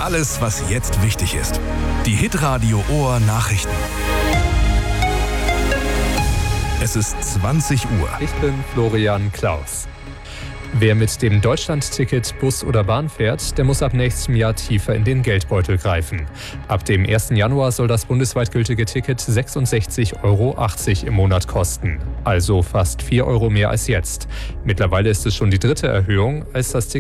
Alles, was jetzt wichtig ist. Die Hitradio Ohr Nachrichten. Es ist 20 Uhr. Ich bin Florian Klaus. Wer mit dem Deutschland-Ticket Bus oder Bahn fährt, der muss ab nächstem Jahr tiefer in den Geldbeutel greifen. Ab dem 1. Januar soll das bundesweit gültige Ticket 66,80 € im Monat kosten. Also fast 4 € mehr als jetzt. Mittlerweile ist es schon die dritte Erhöhung. Als das Ticket